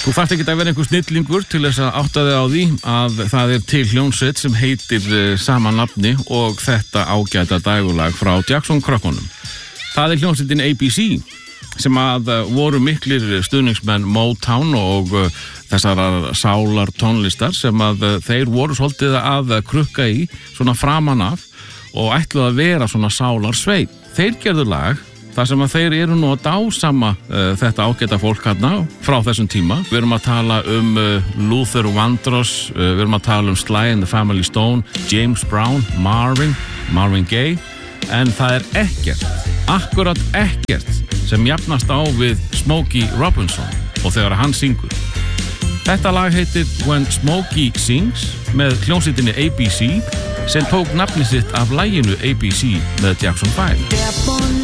Þú þarft ekki að vera einhver snillingur til þess að átta þig á því að það til hljómsveit sem heitir sama nafni og þetta ágæta dægurlag frá Jackson-krökkunum. Það hljómsveitin ABC sem að voru miklir stuðningsmenn Motown og þessar sálar tónlistar sem að þeir voru svolítið að krukka í svona framan af og ætluðu að vera svona sálar sveit. Þeir gerðu lag þar sem að þeir eru nú að dásama þetta ágæta fólk hérna frá þessum tíma. Við erum að tala Luther Vandross, við erum að tala Sly and the Family Stone, James Brown, Marvin Gaye, en það akkurat ekkert sem jafnast á við Smokey Robinson og þegar hann syngur. Þetta lag heitir When Smokey Sings með hljómsveitinni ABC sem tók nafnið sitt af laginu ABC með Jackson 5.